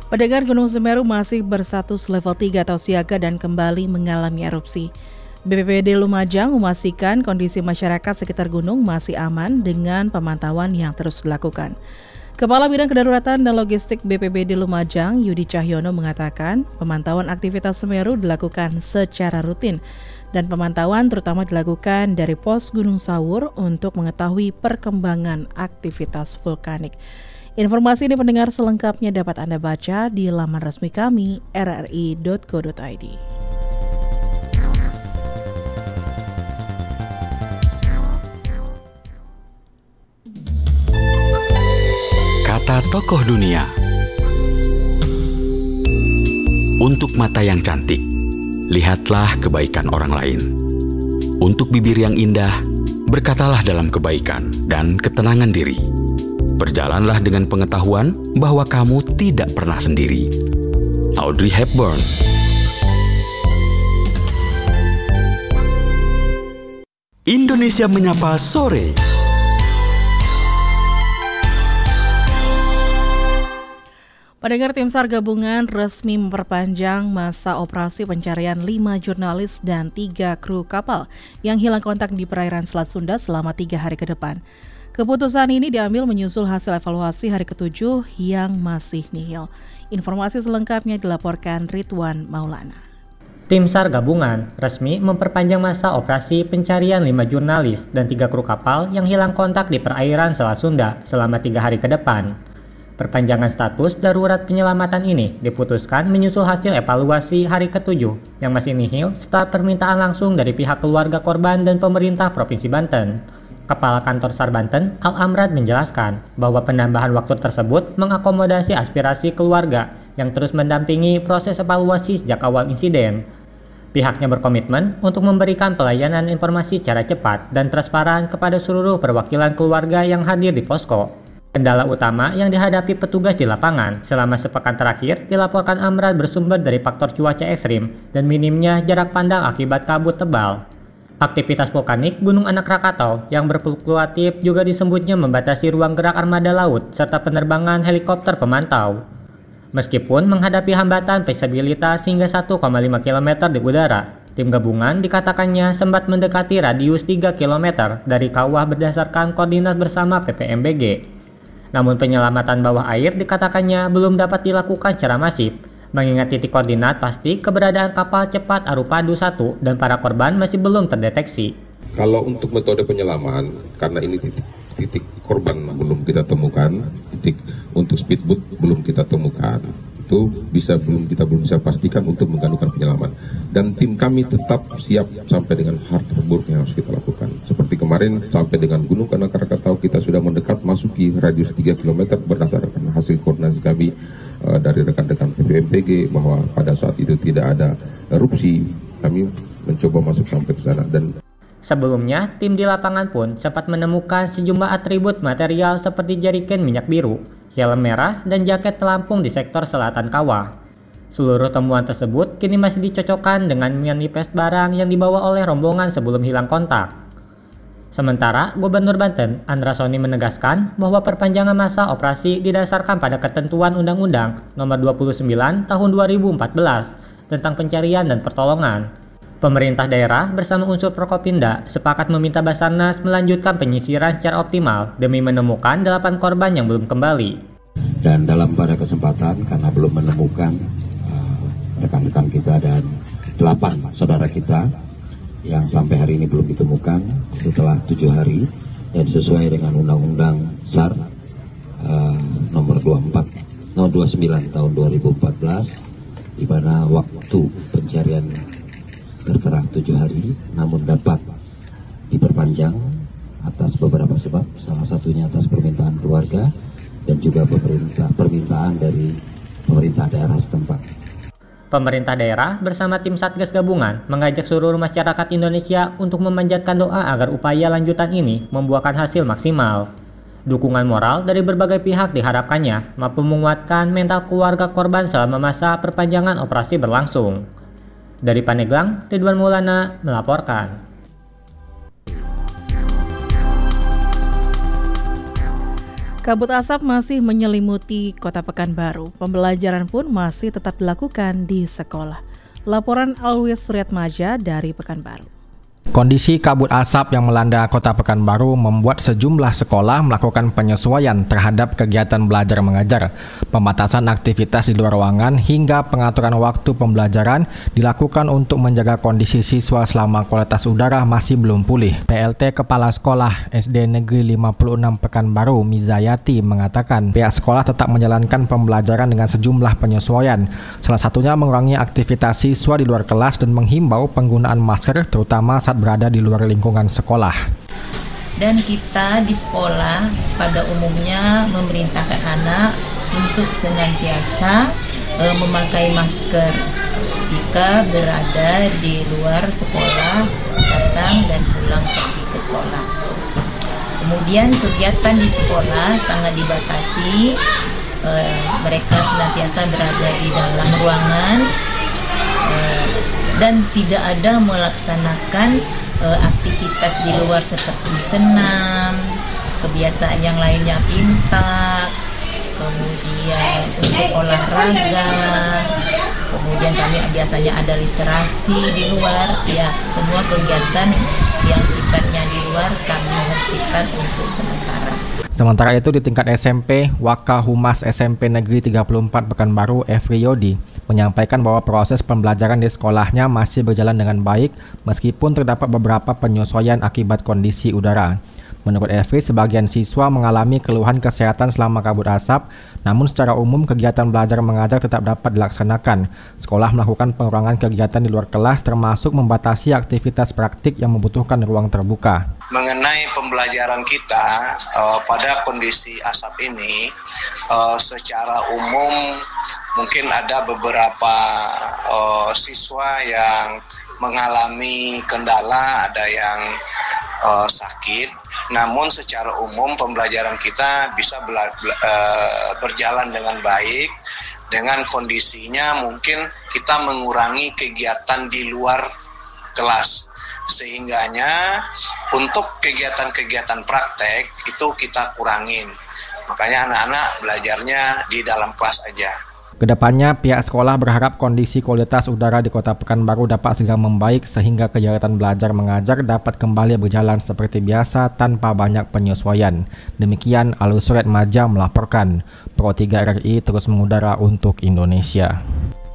Pendengar, Gunung Semeru masih berstatus level 3 atau siaga dan kembali mengalami erupsi. BPBD Lumajang memastikan kondisi masyarakat sekitar gunung masih aman dengan pemantauan yang terus dilakukan. Kepala Bidang Kedaruratan dan Logistik BPBD Lumajang, Yudi Cahyono, mengatakan pemantauan aktivitas Semeru dilakukan secara rutin dan pemantauan terutama dilakukan dari pos Gunung Sawur untuk mengetahui perkembangan aktivitas vulkanik. Informasi ini pendengar selengkapnya dapat Anda baca di laman resmi kami rri.co.id. Kata tokoh dunia. Untuk mata yang cantik, lihatlah kebaikan orang lain. Untuk bibir yang indah, berkatalah dalam kebaikan dan ketenangan diri. Berjalanlah dengan pengetahuan bahwa kamu tidak pernah sendiri. Audrey Hepburn. Indonesia Menyapa Sore. Pendengar, tim SAR gabungan resmi memperpanjang masa operasi pencarian 5 jurnalis dan 3 kru kapal yang hilang kontak di perairan Selat Sunda selama 3 hari ke depan. Keputusan ini diambil menyusul hasil evaluasi hari ke-7 yang masih nihil. Informasi selengkapnya dilaporkan Ridwan Maulana. Tim SAR gabungan resmi memperpanjang masa operasi pencarian 5 jurnalis dan 3 kru kapal yang hilang kontak di perairan Selat Sunda selama 3 hari ke depan. Perpanjangan status darurat penyelamatan ini diputuskan menyusul hasil evaluasi hari ke-7 yang masih nihil setelah permintaan langsung dari pihak keluarga korban dan pemerintah Provinsi Banten. Kepala Kantor SAR Banten, Al-Amrad, menjelaskan bahwa penambahan waktu tersebut mengakomodasi aspirasi keluarga yang terus mendampingi proses evaluasi sejak awal insiden. Pihaknya berkomitmen untuk memberikan pelayanan informasi secara cepat dan transparan kepada seluruh perwakilan keluarga yang hadir di posko. Kendala utama yang dihadapi petugas di lapangan selama sepekan terakhir dilaporkan Amrad bersumber dari faktor cuaca ekstrim dan minimnya jarak pandang akibat kabut tebal. Aktivitas vulkanik Gunung Anak Rakatau yang berfluktuatif juga disebutnya membatasi ruang gerak armada laut serta penerbangan helikopter pemantau. Meskipun menghadapi hambatan visibilitas hingga 1,5 km di udara, tim gabungan dikatakannya sempat mendekati radius 3 km dari kawah berdasarkan koordinat bersama PPMBG. Namun penyelamatan bawah air dikatakannya belum dapat dilakukan secara masif, mengingat titik koordinat pasti keberadaan kapal cepat Arupadu 1 dan para korban masih belum terdeteksi. Kalau untuk metode penyelaman, karena ini titik korban belum kita temukan, titik untuk speedboat belum kita temukan, itu kita belum bisa pastikan untuk menganukan penyelaman. Dan tim kami tetap siap sampai dengan hal terburuk yang harus kita lakukan. Seperti kemarin sampai dengan Gunung Anak Rakatau kita sudah mendekat masuki radius 3 km berdasarkan hasil koordinasi kami dari rekan-rekan PPMBG bahwa pada saat itu tidak ada erupsi, kami mencoba masuk sampai ke sana. Dan sebelumnya, tim di lapangan pun sempat menemukan sejumlah atribut material seperti jerigen minyak biru, helm merah, dan jaket pelampung di sektor selatan kawah. Seluruh temuan tersebut kini masih dicocokkan dengan manifest barang yang dibawa oleh rombongan sebelum hilang kontak. Sementara, Gubernur Banten, Andra Soni, menegaskan bahwa perpanjangan masa operasi didasarkan pada ketentuan Undang-Undang Nomor 29 Tahun 2014 tentang pencarian dan pertolongan. Pemerintah daerah bersama unsur Prokopimda sepakat meminta Basarnas melanjutkan penyisiran secara optimal demi menemukan 8 korban yang belum kembali. Dan pada kesempatan karena belum menemukan rekan-rekan kita dan 8 saudara kita yang sampai hari ini belum ditemukan setelah 7 hari dan sesuai dengan Undang-Undang SAR nomor 29 tahun 2014, di mana waktu pencarian tertera 7 hari namun dapat diperpanjang atas beberapa sebab, salah satunya atas permintaan keluarga dan juga permintaan dari pemerintah daerah setempat. Pemerintah daerah bersama tim Satgas Gabungan mengajak seluruh masyarakat Indonesia untuk memanjatkan doa agar upaya lanjutan ini membuahkan hasil maksimal. Dukungan moral dari berbagai pihak diharapkannya mampu menguatkan mental keluarga korban selama masa perpanjangan operasi berlangsung. Dari Pandeglang, Ridwan Maulana melaporkan. Kabut asap masih menyelimuti Kota Pekanbaru. Pembelajaran pun masih tetap dilakukan di sekolah. Laporan Alwis Suryatmaja dari Pekanbaru. Kondisi kabut asap yang melanda Kota Pekanbaru membuat sejumlah sekolah melakukan penyesuaian terhadap kegiatan belajar mengajar. Pembatasan aktivitas di luar ruangan hingga pengaturan waktu pembelajaran dilakukan untuk menjaga kondisi siswa selama kualitas udara masih belum pulih. PLT Kepala Sekolah SD Negeri 56 Pekanbaru, Mizayati, mengatakan pihak sekolah tetap menjalankan pembelajaran dengan sejumlah penyesuaian. Salah satunya mengurangi aktivitas siswa di luar kelas dan menghimbau penggunaan masker terutama saat berada di luar lingkungan sekolah. Dan kita di sekolah pada umumnya memerintahkan anak untuk senantiasa memakai masker jika berada di luar sekolah, datang dan pulang pergi ke sekolah. Kemudian kegiatan di sekolah sangat dibatasi, mereka senantiasa berada di dalam ruangan dan tidak ada melaksanakan aktivitas di luar seperti senam, kebiasaan yang lainnya pintar, kemudian untuk olahraga, kemudian kami biasanya ada literasi di luar, ya semua kegiatan yang sifatnya di luar kami hentikan untuk sementara. Sementara itu di tingkat SMP, Wakahumas SMP Negeri 34 Pekanbaru, Efriyodi, menyampaikan bahwa proses pembelajaran di sekolahnya masih berjalan dengan baik meskipun terdapat beberapa penyesuaian akibat kondisi udara. Menurut Efri, sebagian siswa mengalami keluhan kesehatan selama kabut asap, namun secara umum kegiatan belajar mengajar tetap dapat dilaksanakan. Sekolah melakukan pengurangan kegiatan di luar kelas termasuk membatasi aktivitas praktik yang membutuhkan ruang terbuka. Mengenai pembelajaran kita pada kondisi asap ini, secara umum mungkin ada beberapa siswa yang mengalami kendala, ada yang sakit. Namun secara umum pembelajaran kita bisa berjalan dengan baik. Dengan kondisinya mungkin kita mengurangi kegiatan di luar kelas. Sehingganya untuk kegiatan-kegiatan praktek itu kita kurangin. Makanya anak-anak belajarnya di dalam kelas aja. Kedepannya, pihak sekolah berharap kondisi kualitas udara di Kota Pekanbaru dapat segera membaik sehingga kegiatan belajar mengajar dapat kembali berjalan seperti biasa tanpa banyak penyesuaian. Demikian Alwis Suryatmaja melaporkan. Pro 3 RRI terus mengudara untuk Indonesia.